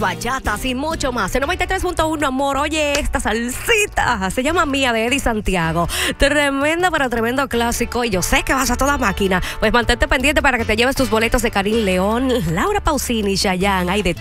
Bachatas y mucho más. En 93.1, amor. Oye, esta salsita se llama Mía, de Eddie Santiago. Tremenda, pero tremendo clásico. Y yo sé que vas a toda máquina. Pues mantente pendiente para que te lleves tus boletos de Karim León, Laura Pausini, Chayanne. Hay de todo.